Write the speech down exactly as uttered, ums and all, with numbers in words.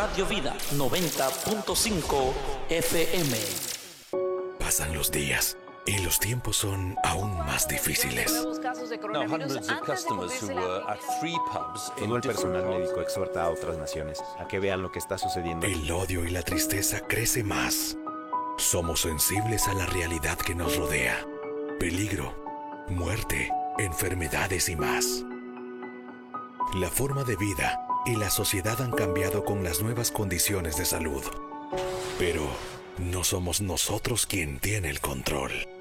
Radio Vida noventa punto cinco F M. Pasan los días y los tiempos son aún más difíciles. Todo el personal médico exhorta a otras naciones a que vean lo que está sucediendo. El odio y la tristeza crece más. Somos sensibles a la realidad que nos rodea. Peligro, muerte, enfermedades y más. La forma de vida y la sociedad han cambiado con las nuevas condiciones de salud. Pero no somos nosotros quien tiene el control.